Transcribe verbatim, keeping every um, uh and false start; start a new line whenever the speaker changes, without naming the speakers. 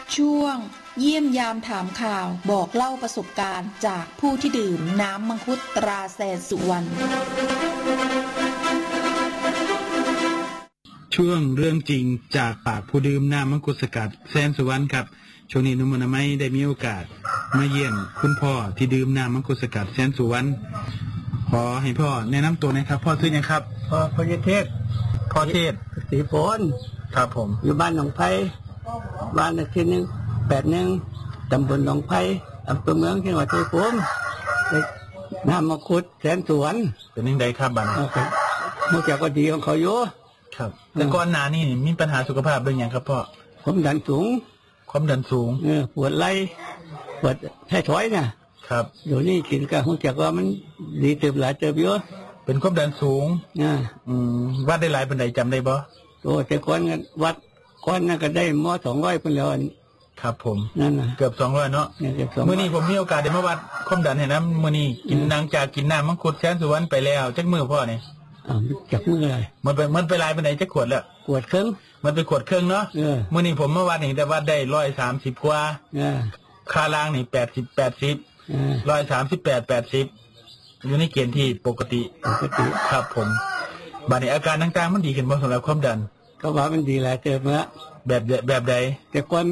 ช่วงเยี่ยมยามถามข่าวบอกเล่าประสบการณ์จากผู้ที่ดื่มน้ำมังคุดตราแสนสุวรรณ
ช่วงเรื่องจริงจากปากผู้ดื่มน้ำมังคุดสกัดแสนสุวรรณครับช่วงนี้นุ่มอนามัยได้มีโอกาสมาเยี่ยมคุณพ่อที่ดื่มน้ำมังคุดสกัดแสนสุวรรณขอให้พ่อแนะนำตัวนะครับพ่อชื่อยังครับ
พ่อพญเทศ
พ่อเทศ
สีฝน
ครับผม
อยู่บ้านหนองไผ่บ้านเลขที่หนึ่งแปดหนึ่งตำบลหนองไผ่อำเภอเมืองจังหวัดชัยภูมิน้ำมังคุดแสนสุวรรณ
เป็นยังไงครับบัดนี้
เมื่อจากว่าดีของเขาอยู่
ครับแต่ก่อนหน้านี้มีปัญหาสุขภาพเป็นอย่างครับพ่อ
ความดันสูง
ความดันสูง
เออปวดไหล่ปวดแท้ถอยเนี่ย
ครับ
อยู่นี่กินกับหัวจักว่ามันดีเติบหลายเติบเยอะ
เป็นความดันสูง
อ่า
อืมวัดได้หลายปานใดจำได้บ่
โอ้แต่ก่อนวัดก่อนนั่นก็ได้มอสองร้อยเพิ่นแล้ว
ครับผม
นั่นน่ะ
เกือบสองร้อยเนาะมื้อนี้ผมมีโอกาสได้มาวัดความดันให้นะมื้อนี้กินนางจากกินน้ำมังคุดแสนสุวรรณไปแล้วจักมื้อพ่อนี่
อ้าวจักมื้ออะไร
มันไปมันไปหลายปานใดจักขวดแล้ว
ขวดครึ่ง
มันไปขวดครึ่งเนาะมื้อนี้ผมมาวัดนี่แต่วัดได้หนึ่งร้อยสามสิบกว่า
เออ
ค่าล่างนี่แปดสิบ แปดสิบเออหนึ่งร้อยสามสิบแปด แปดสิบอยู่ในเกณฑ์ที่ปกติ
ปกติ
ครับผมบัดนี้อาการต่างๆมันดีขึ้นบ่สำหรับความดัน
ก็ว่ามันดีหลายเติบแล้ว
แบบแบบใด
แต่ก่อน